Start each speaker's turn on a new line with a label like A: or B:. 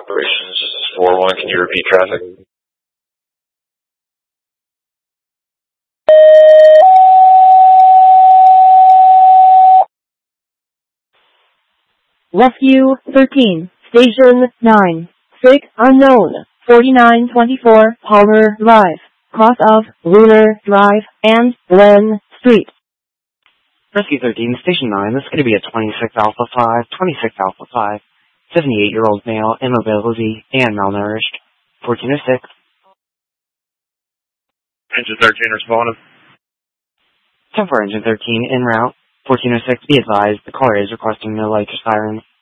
A: operations. This is 4-1. Can you repeat traffic?
B: Rescue 13, Station 9, sick unknown, 4924 Palmer Drive, cross of Lunar Drive and Glen Street.
C: Rescue 13, Station 9, this is going to be a 26 Alpha 5, 26 Alpha 5, 78-year-old male, immobility, and malnourished, 1406.
A: Engine 13 responding.
C: 10-4 Engine 13, en route, 1406, be advised, the caller is requesting no lights or sirens.